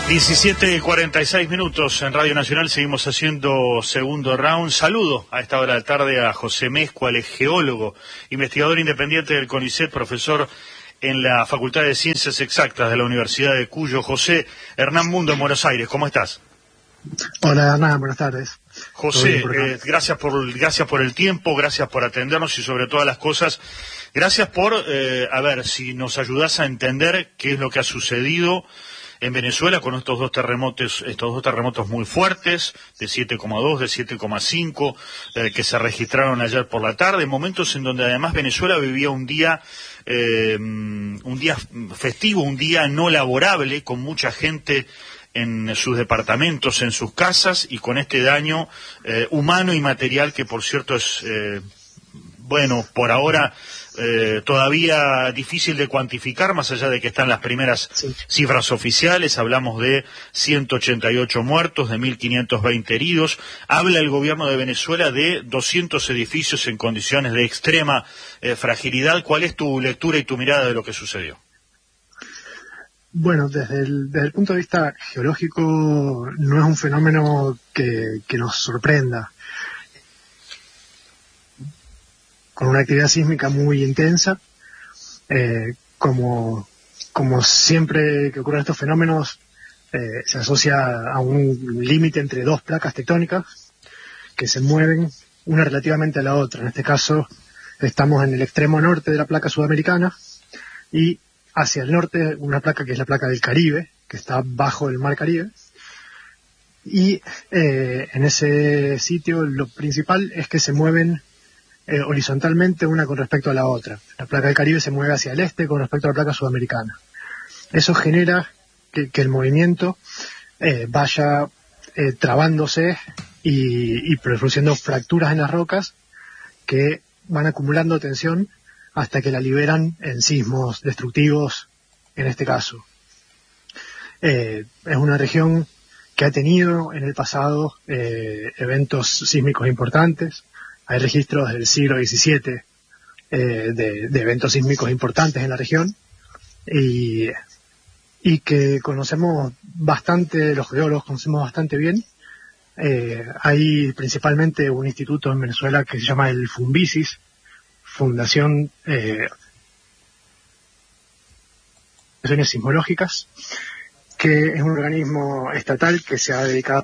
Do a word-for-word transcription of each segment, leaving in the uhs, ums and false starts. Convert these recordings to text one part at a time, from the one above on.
diecisiete cuarenta y seis minutos en Radio Nacional, seguimos haciendo segundo round. Saludo a esta hora de la tarde a José Mezcua, es geólogo, investigador independiente del CONICET, profesor en la Facultad de Ciencias Exactas de la Universidad de Cuyo. José, Hernán Mundo en Buenos Aires, ¿cómo estás? Hola Hernán, buenas tardes. José, eh, gracias por gracias por el tiempo, gracias por atendernos y sobre todas las cosas, gracias por, eh, a ver, si nos ayudás a entender qué es lo que ha sucedido en Venezuela con estos dos terremotos, estos dos terremotos muy fuertes, de siete coma dos, de siete coma cinco, eh, que se registraron ayer por la tarde, momentos en donde además Venezuela vivía un día, eh, un día festivo, un día no laborable, con mucha gente en sus departamentos, en sus casas, y con este daño eh, humano y material que, por cierto, es, eh, bueno, por ahora eh, todavía difícil de cuantificar, más allá de que están las primeras sí. cifras oficiales. Hablamos de ciento ochenta y ocho muertos, de mil quinientos veinte heridos. Habla el gobierno de Venezuela de doscientos edificios en condiciones de extrema eh, fragilidad. ¿Cuál es tu lectura y tu mirada de lo que sucedió? Bueno, desde el, desde el punto de vista geológico no es un fenómeno que, que nos sorprenda. Con una actividad sísmica muy intensa, eh, como, como siempre que ocurren estos fenómenos, eh, se asocia a un límite entre dos placas tectónicas que se mueven una relativamente a la otra. En este caso estamos en el extremo norte de la placa sudamericana y hacia el norte una placa que es la placa del Caribe, que está bajo el mar Caribe, y eh, en ese sitio lo principal es que se mueven eh, horizontalmente una con respecto a la otra. La placa del Caribe se mueve hacia el este con respecto a la placa sudamericana. Eso genera que, que el movimiento eh, vaya eh, trabándose y, y produciendo fracturas en las rocas que van acumulando tensión hasta que la liberan en sismos destructivos, en este caso. Eh, es una región que ha tenido en el pasado eh, eventos sísmicos importantes. Hay registros del siglo diecisiete eh, de, de eventos sísmicos importantes en la región y, y que conocemos bastante, los geólogos conocemos bastante bien. Eh, hay principalmente un instituto en Venezuela que se llama el FUNVISIS, Fundación eh, de Sismológicas, que es un organismo estatal que se ha dedicado.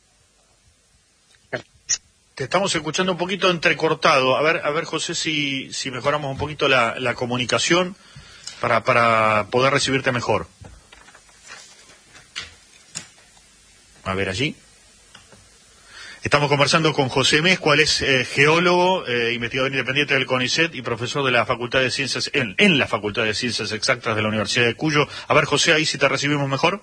Te estamos escuchando un poquito entrecortado. A ver, a ver, José, si, si mejoramos un poquito la, la comunicación para, para poder recibirte mejor. A ver, allí. Estamos conversando con José Mezcua, él es eh, geólogo, eh, investigador independiente del CONICET y profesor de la Facultad de Ciencias, en, en la Facultad de Ciencias Exactas de la Universidad de Cuyo. A ver, José, ahí si te recibimos mejor.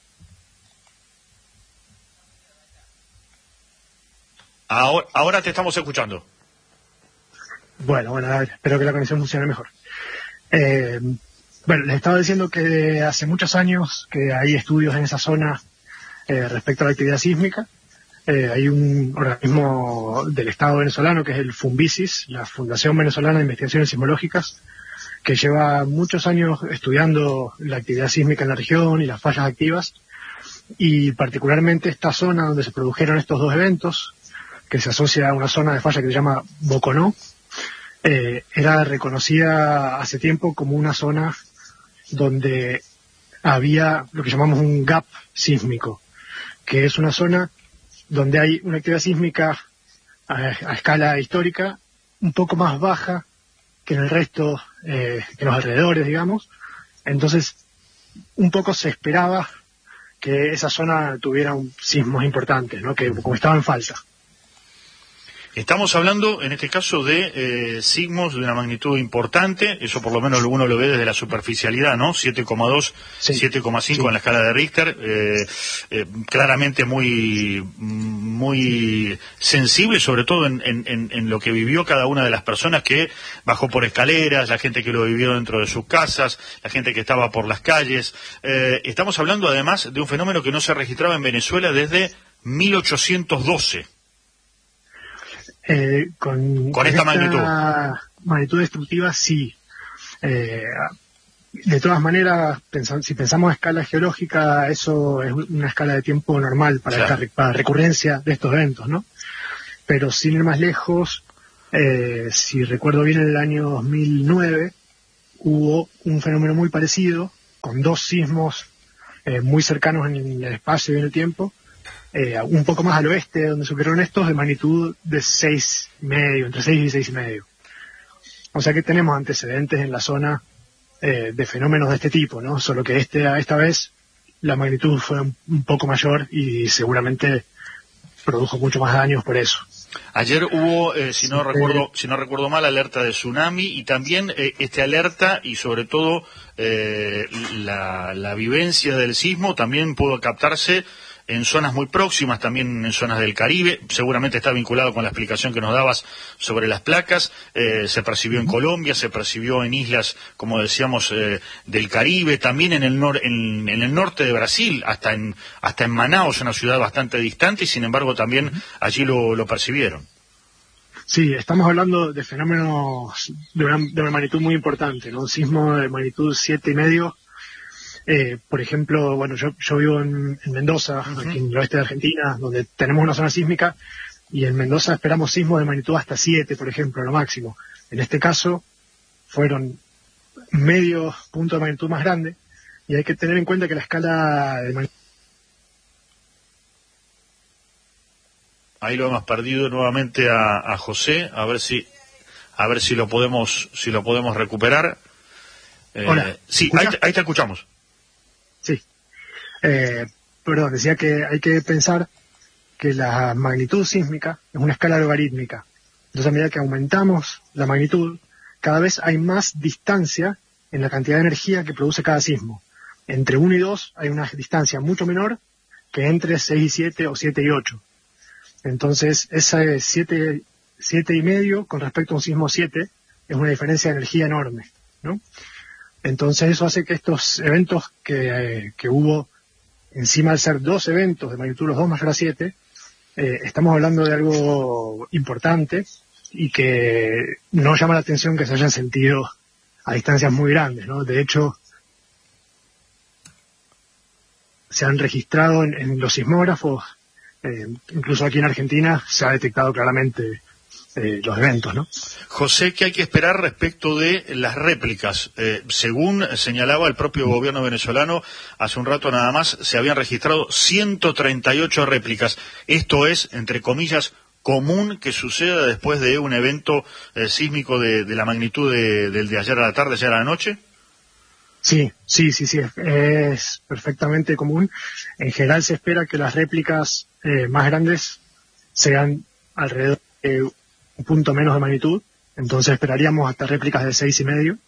Ahora, ahora te estamos escuchando. Bueno, bueno, a ver, espero que la conexión funcione mejor. Eh, bueno, les estaba diciendo que hace muchos años que hay estudios en esa zona eh, respecto a la actividad sísmica. Eh, hay un organismo del Estado venezolano que es el FUNVISIS, la Fundación Venezolana de Investigaciones Sismológicas, que lleva muchos años estudiando la actividad sísmica en la región y las fallas activas, y particularmente esta zona donde se produjeron estos dos eventos, que se asocia a una zona de falla que se llama Boconó, eh, era reconocida hace tiempo como una zona donde había lo que llamamos un gap sísmico, que es una zona donde hay una actividad sísmica a, a escala histórica un poco más baja que en el resto, eh, que en los alrededores, digamos. Entonces, un poco se esperaba que esa zona tuviera un sismos importantes, ¿no? Que como estaba en falta. Estamos hablando, en este caso, de eh, sismos de una magnitud importante, eso por lo menos uno lo ve desde la superficialidad, ¿no? siete coma dos, sí. siete coma cinco sí. En la escala de Richter, eh, eh, claramente muy muy sensible, sobre todo en, en, en lo que vivió cada una de las personas que bajó por escaleras, la gente que lo vivió dentro de sus casas, la gente que estaba por las calles. Eh, estamos hablando además de un fenómeno que no se registraba en Venezuela desde mil ochocientos doce. Eh, con, con esta, esta magnitud magnitud destructiva, sí. Eh, De todas maneras, pensan, si pensamos a escala geológica, eso es una escala de tiempo normal para claro. esta para recurrencia de estos eventos, ¿no? Pero sin ir más lejos, eh, si recuerdo bien, en el año dos mil nueve hubo un fenómeno muy parecido, con dos sismos eh, muy cercanos en el espacio y en el tiempo, eh, un poco más al oeste, donde supieron estos, de magnitud de seis y medio, entre seis y seis y medio. O sea que tenemos antecedentes en la zona eh, de fenómenos de este tipo, ¿no? Solo que este, esta vez la magnitud fue un, un poco mayor y seguramente produjo mucho más daños por eso. Ayer hubo, eh, si no recuerdo, si no recuerdo mal, alerta de tsunami y también eh, este alerta y sobre todo eh, la, la vivencia del sismo también pudo captarse en zonas muy próximas, también en zonas del Caribe. Seguramente está vinculado con la explicación que nos dabas sobre las placas. Eh, se percibió en Colombia, se percibió en islas, como decíamos, eh, del Caribe, también en el, nor en, en el norte de Brasil, hasta en hasta en Manaus, una ciudad bastante distante, y sin embargo también allí lo, lo percibieron. Sí, estamos hablando de fenómenos de una, de una magnitud muy importante, ¿no? Un sismo de magnitud siete y medio. Eh, por ejemplo, bueno, yo, yo vivo en, en Mendoza, uh-huh. aquí en el oeste de Argentina, donde tenemos una zona sísmica, y en Mendoza esperamos sismos de magnitud hasta siete, por ejemplo, lo máximo. En este caso, fueron medio punto de magnitud más grande, y hay que tener en cuenta que la escala de magnitud... Ahí lo hemos perdido nuevamente a, a José, a ver si a ver si lo podemos si lo podemos recuperar. Eh, Hola, sí, ahí te, ahí te escuchamos. Sí, eh, perdón, decía que hay que pensar que la magnitud sísmica es una escala logarítmica. Entonces, a medida que aumentamos la magnitud, cada vez hay más distancia en la cantidad de energía que produce cada sismo. Entre uno y dos hay una distancia mucho menor que entre seis y siete o siete y ocho. Entonces, esa es siete, siete y medio con respecto a un sismo siete es una diferencia de energía enorme, ¿no? Entonces eso hace que estos eventos que, eh, que hubo, encima de ser dos eventos de magnitud los dos mayor a siete, eh, estamos hablando de algo importante y que no llama la atención que se hayan sentido a distancias muy grandes, ¿no? De hecho, se han registrado en, en los sismógrafos, eh, incluso aquí en Argentina se ha detectado claramente Eh, los eventos, ¿no? José, ¿qué hay que esperar respecto de las réplicas? Eh, según señalaba el propio gobierno venezolano, hace un rato nada más se habían registrado ciento treinta y ocho réplicas. Esto es, entre comillas, común que suceda después de un evento eh, sísmico de, de la magnitud de, del de ayer a la tarde, ayer a la noche. Sí, sí, sí, sí, es, es perfectamente común. En general se espera que las réplicas eh, más grandes sean alrededor de un punto menos de magnitud, entonces esperaríamos hasta réplicas de seis y medio,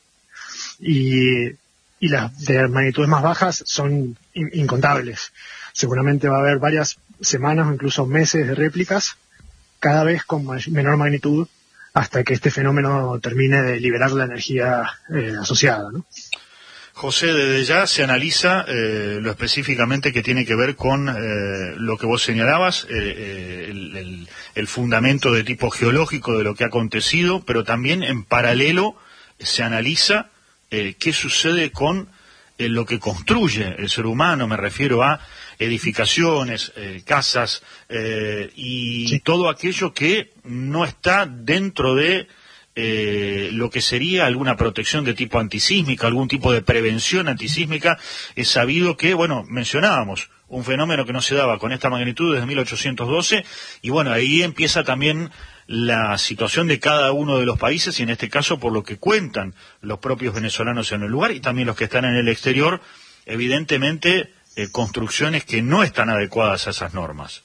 y, y las de magnitudes más bajas son in, incontables. Seguramente va a haber varias semanas o incluso meses de réplicas, cada vez con menor magnitud, hasta que este fenómeno termine de liberar la energía eh, asociada, ¿no? José, desde ya se analiza eh, lo específicamente que tiene que ver con eh, lo que vos señalabas, eh, eh, el, el, el fundamento de tipo geológico de lo que ha acontecido, pero también en paralelo se analiza eh, qué sucede con eh, lo que construye el ser humano, me refiero a edificaciones, eh, casas eh, y sí. todo aquello que no está dentro de Eh, lo que sería alguna protección de tipo antisísmica, algún tipo de prevención antisísmica. Es sabido que, bueno, mencionábamos un fenómeno que no se daba con esta magnitud desde mil ochocientos doce, y bueno, ahí empieza también la situación de cada uno de los países, y en este caso por lo que cuentan los propios venezolanos en el lugar y también los que están en el exterior, evidentemente eh, construcciones que no están adecuadas a esas normas.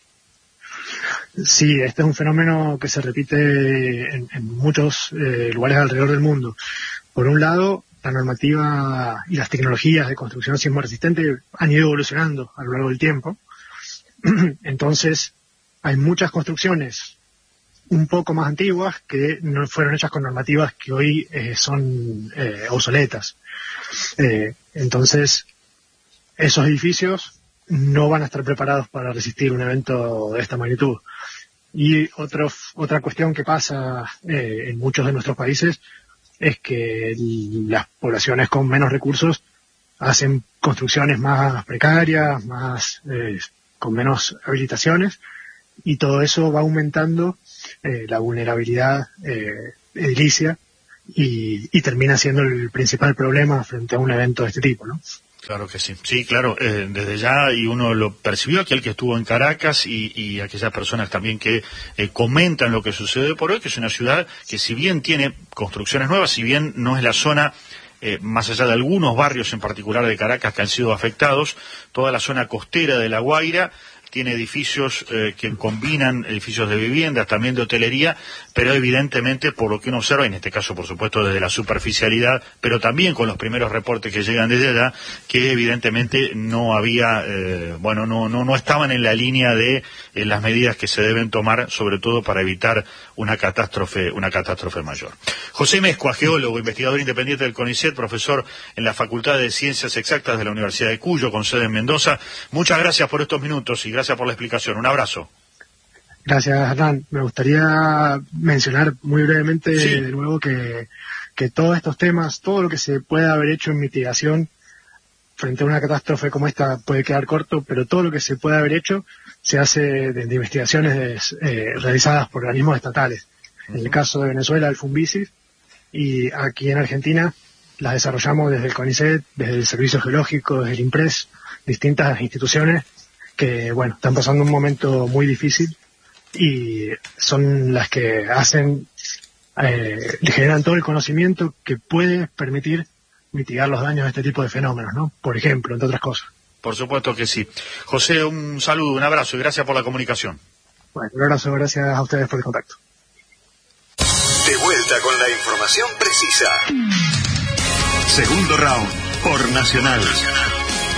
Sí, este es un fenómeno que se repite en, en muchos eh, lugares alrededor del mundo. Por un lado, la normativa y las tecnologías de construcción sismo resistente han ido evolucionando a lo largo del tiempo. Entonces, hay muchas construcciones un poco más antiguas que no fueron hechas con normativas que hoy eh, son eh, obsoletas. Eh, entonces, esos edificios no van a estar preparados para resistir un evento de esta magnitud. Y otro, otra cuestión que pasa eh, en muchos de nuestros países es que las poblaciones con menos recursos hacen construcciones más precarias, más eh, con menos habilitaciones, y todo eso va aumentando eh, la vulnerabilidad eh, edilicia y, y termina siendo el principal problema frente a un evento de este tipo, ¿no? Claro que sí, sí, claro, eh, desde ya, y uno lo percibió, aquel que estuvo en Caracas y, y aquellas personas también que eh, comentan lo que sucede por hoy, que es una ciudad que si bien tiene construcciones nuevas, si bien no es la zona, eh, más allá de algunos barrios en particular de Caracas que han sido afectados, toda la zona costera de La Guaira tiene edificios eh, que combinan edificios de viviendas, también de hotelería, pero evidentemente por lo que uno observa, en este caso por supuesto desde la superficialidad, pero también con los primeros reportes que llegan desde allá, que evidentemente no había, eh, bueno, no, no, no estaban en la línea de eh, las medidas que se deben tomar, sobre todo para evitar una catástrofe, una catástrofe mayor. José Mezcua, geólogo, investigador independiente del CONICET, profesor en la Facultad de Ciencias Exactas de la Universidad de Cuyo, con sede en Mendoza. Muchas gracias por estos minutos y gracias por la explicación. Un abrazo. Gracias, Hernán. Me gustaría mencionar muy brevemente sí. de nuevo que, que todos estos temas, todo lo que se pueda haber hecho en mitigación frente a una catástrofe como esta puede quedar corto, pero todo lo que se pueda haber hecho se hace desde investigaciones eh, realizadas por organismos estatales. Uh-huh. En el caso de Venezuela, el FUNVICIF, y aquí en Argentina las desarrollamos desde el CONICET, desde el Servicio Geológico, desde el IMPRES, distintas instituciones que, bueno, están pasando un momento muy difícil y son las que hacen, eh, generan todo el conocimiento que puede permitir mitigar los daños de este tipo de fenómenos, ¿no? Por ejemplo, entre otras cosas. Por supuesto que sí. José, un saludo, un abrazo y gracias por la comunicación. Bueno, un abrazo, gracias a ustedes por el contacto. De vuelta con la información precisa. Segundo round por Nacional.